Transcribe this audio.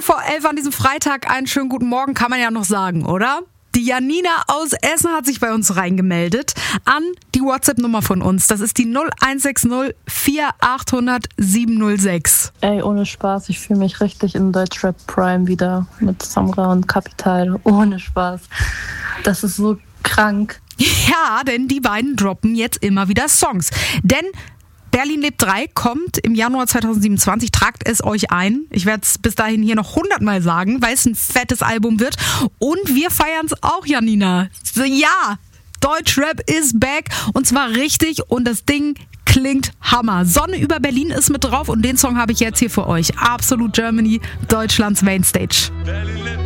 vor 11 an diesem Freitag. Einen schönen guten Morgen kann man ja noch sagen, oder? Die Janina aus Essen hat sich bei uns reingemeldet an die WhatsApp-Nummer von uns. Das ist die 0160 4800 706. Ey, ohne Spaß, ich fühle mich richtig in Deutschrap Prime wieder mit Samra und Capital. Ohne Spaß. Das ist so krank. Ja, denn die beiden droppen jetzt immer wieder Songs. Denn Berlin lebt 3 kommt im Januar 2027, tragt es euch ein. Ich werde es bis dahin hier noch 100-mal sagen, weil es ein fettes Album wird. Und wir feiern es auch, Janina. Ja, Deutschrap is back und zwar richtig und das Ding klingt Hammer. Sonne über Berlin ist mit drauf und den Song habe ich jetzt hier für euch. Absolute Germany, Deutschlands Mainstage.